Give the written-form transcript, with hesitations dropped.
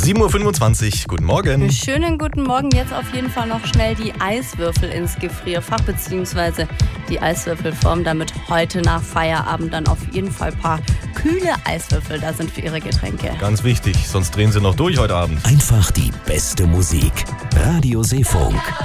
7.25 Uhr, guten Morgen. Schönen guten Morgen. Jetzt auf jeden Fall noch schnell die Eiswürfel ins Gefrierfach bzw. die Eiswürfelform, damit heute nach Feierabend dann auf jeden Fall ein paar kühle Eiswürfel da sind für Ihre Getränke. Ganz wichtig, sonst drehen Sie noch durch heute Abend. Einfach die beste Musik. Radio Seefunk.